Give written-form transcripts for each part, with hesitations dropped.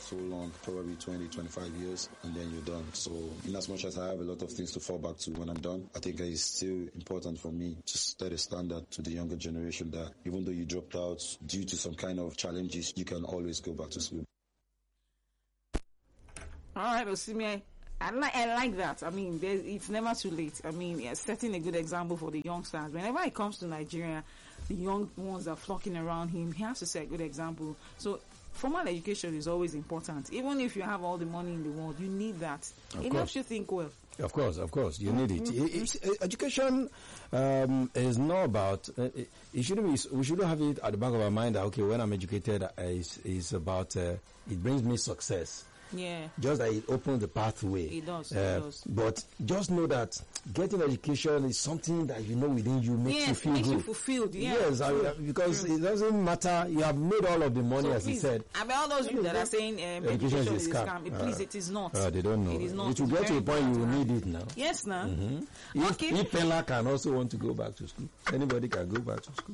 so long, probably 20, 25 years, and then you're done. So in as much as I have a lot of things to fall back to when I'm done, I think it's still important for me to set a standard to the younger generation that even though you dropped out due to some kind of challenges, you can always go back to school. All right, Osimhen. I like that. I mean, it's never too late. I mean, setting a good example for the youngsters. Whenever it comes to Nigeria, the young ones are flocking around him. He has to set a good example. So formal education is always important. Even if you have all the money in the world, you need that. It helps you think well. Of course, you need it. Education is not about. We shouldn't have it at the back of our mind that okay, when I'm educated, is about it brings me success. Yeah. Just that it opens the pathway. It does. But just know that getting education is something that you know within you makes you feel makes good. You fulfilled. Yeah. Yes, because it doesn't matter. You have made all of the money, as he said. I mean, all those people that are saying education is a scam. Please, it is not. They don't know. It is not. It will get to a point you will need it now. Yes, now. Mm-hmm. Okay. If Pella can also want to go back to school, anybody can go back to school.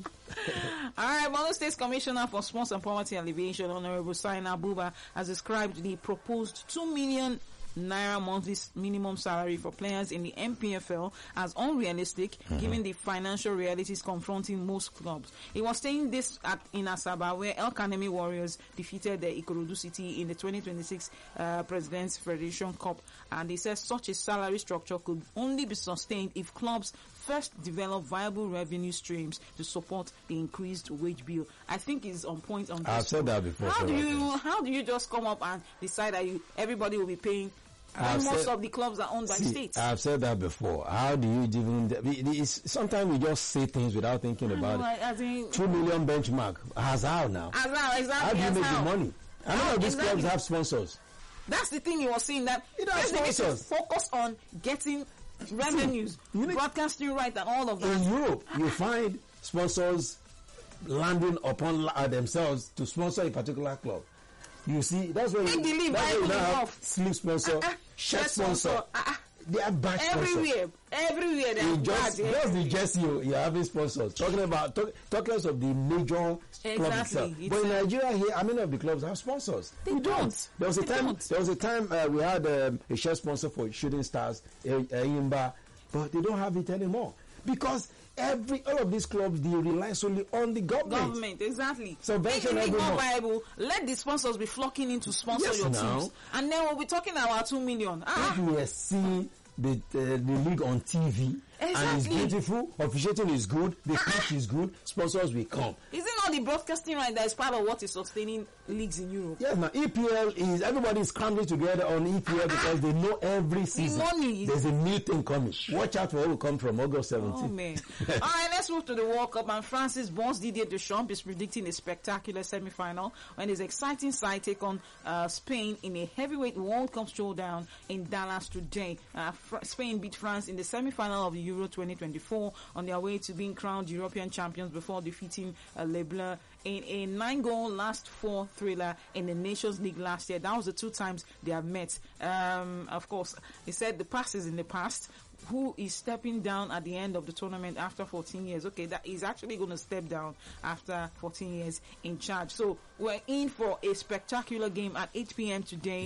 All right, Borno State Commissioner for Sports and Poverty Alleviation, Honorable Saina Abuba, has described the proposed 2 million naira monthly minimum salary for players in the MPFL as unrealistic, given the financial realities confronting most clubs. He was saying this in Asaba, where El Kanemi Warriors defeated the Ikorodu City in the 2026 President's Federation Cup, and he says such a salary structure could only be sustained if clubs first develop viable revenue streams to support the increased wage bill. I think it's on point on this. I've said that before. How do you just come up and decide that everybody will be paying? Most of the clubs are owned by states. I've said that before. How do you even? Sometimes we just say things without thinking about it. 2 million benchmark. How now? Exactly. How do you make the money? I know these clubs have sponsors. That's the thing he was saying, that they need to focus on getting revenues, broadcasting right, and all of that. In Europe, you find sponsors landing upon themselves to sponsor a particular club. You see, that's why you have sleep sponsor, shirt sponsor. They are back everywhere. Everywhere. Just the jersey you're having sponsors. Talking less of the major club itself. But in Nigeria here, how many of the clubs have sponsors? They don't. There was a time we had a shirt sponsor for Shooting Stars, Imba, but they don't have it anymore. Because all of these clubs, they rely solely on the government. Exactly. So make it more viable. Let the sponsors be flocking in to sponsor your teams, and then we'll be talking about 2 million. If you were seeing the league on TV, and it's beautiful, officiating is good, the pitch is good, sponsors will come. Is it not the broadcasting right that is part of what is sustaining leagues in Europe? Yes, now EPL everybody is scrambling together on EPL because they know every season there's a new thing coming. Watch out for what will come from August 17th. Oh man. All right, let's move to the World Cup, and France's boss Didier Deschamps is predicting a spectacular semi-final when his exciting side take on Spain in a heavyweight World Cup showdown in Dallas today. Spain beat France in the semi-final of the Euro 2024 on their way to being crowned European champions before defeating Le Bleu in a 9-goal last 4 thriller in the Nations League last year. That was the 2 times they have met. Of course, he said the past is in the past. Who is stepping down at the end of the tournament after 14 years? Okay, that is actually going to step down after 14 years in charge. So we're in for a spectacular game at 8 p.m. today.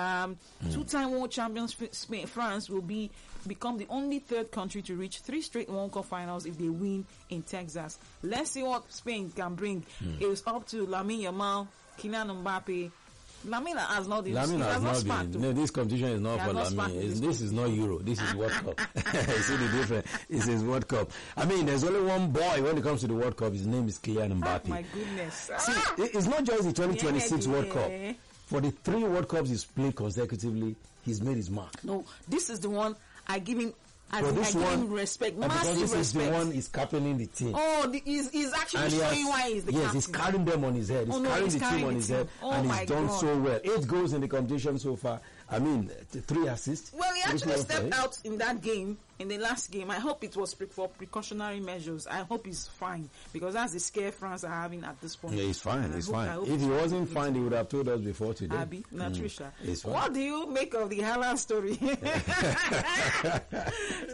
2-time world champions France will become the only third country to reach 3 straight World Cup finals if they win in Texas. Let's see what Spain can bring. It's up to Lamine Yamal, Kylian Mbappe. Lamine has not been. No, this competition is not for Lamine. This is not Euro. This is World Cup. You see the difference? This is World Cup. I mean, there's only one boy when it comes to the World Cup. His name is Kylian Mbappe. Oh, my goodness. See, it's not just the 2026 World Cup. For the 3 World Cups he's played consecutively, he's made his mark. No, this is the one I give him. I give him respect, massive respect. This is the one he's captaining the team. Oh, he's actually showing why he's the captain. Yes, he's carrying them on his head. He's carrying the team on his head, and he's done so well. 8 goals in the competition so far. I mean, 3 assists. Well, he actually stepped out in that game, in the last game. I hope it was for precautionary measures. I hope he's fine, because that's the scare France are having at this point. Yeah, he's fine. He's fine. If he wasn't fine, he would have told us before today. Abby, Natrisha. He's fine. What do you make of the Haaland story?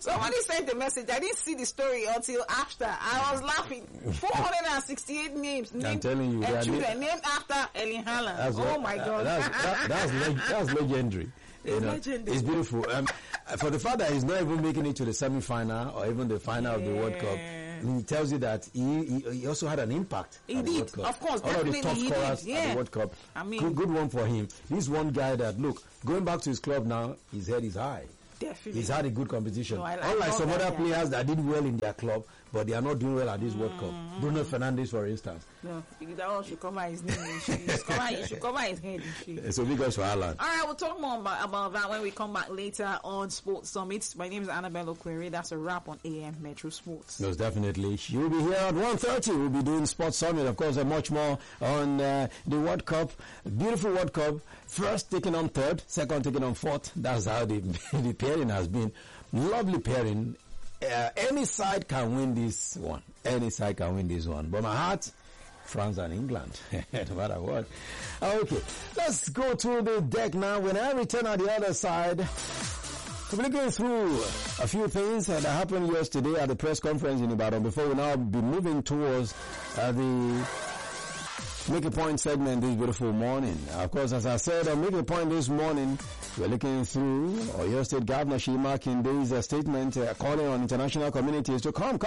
Somebody sent a message. I didn't see the story until after. I was laughing. 468 names. I'm telling you, children named after Erling Haaland. Oh my God. That's legendary. It's beautiful. For the fact that he's not even making it to the semi-final or even the final of the World Cup, he tells you that he also had an impact. He did, of course. All of the top scorers at the World Cup. I mean, good one for him. This one guy that, look, going back to his club now, his head is high. Definitely. He's had a good competition. Unlike some other players that did well in their club, but they are not doing well at this World Cup. Bruno Fernandes, for instance. No, that one should cover his name. He should cover his head. So big ups for Haaland. All right, we'll talk more about that when we come back later on Sports Summit. My name is Annabelle Okwere. That's a wrap on AM Metro Sports. Most definitely. You'll be here at 1:30. We'll be doing Sports Summit. Of course, and much more on the World Cup. Beautiful World Cup. First taking on third, second taking on fourth. That's how the pairing has been. Lovely pairing. Any side can win this one. Any side can win this one. But my heart, France and England, no matter what. Okay, let's go to the deck now. When I return at the other side, we'll be going through a few things that happened yesterday at the press conference in Ibadan before we now be moving towards the Make a Point segment this beautiful morning. Of course, as I said, on Make a Point this morning, we're looking through Oyo State Governor Seyi Makinde's statement calling on international communities to come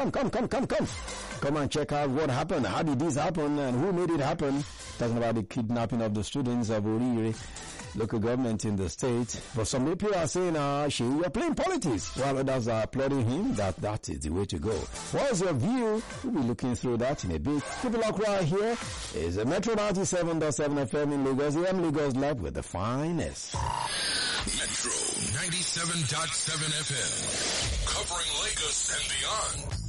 and check out what happened. How did this happen and who made it happen? Talking about the kidnapping of the students of Orire local government in the state. But some people are saying, Seyi, you're playing politics. While others are applauding him, that is the way to go. What's your view? We'll be looking through that in a bit. Keep it locked right here. Is a Metro 97.7 FM in Lagos. AM Lagos Live with the finest. Metro 97.7 FM. Covering Lagos and beyond.